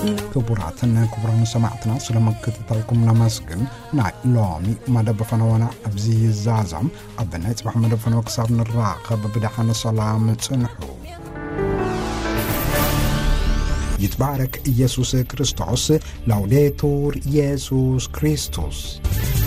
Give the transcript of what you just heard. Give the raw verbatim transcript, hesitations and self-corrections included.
ክቡራትን ክቡራን ሰማዕትና ስለመከታተልኩም ነመስግን ናይ ሎሚ መደብ ፈነወና ኣብዚ ይዛዛም ኣብናይ ጽባሕ መደብ ፈነወ ክሳብ ንራኸብ ብድሓነ ሰላም ጽንሑ ይትባረክ ኢየሱስ ክርስቶስ ላውዴቱር ኢየሱስ ክርስቶስ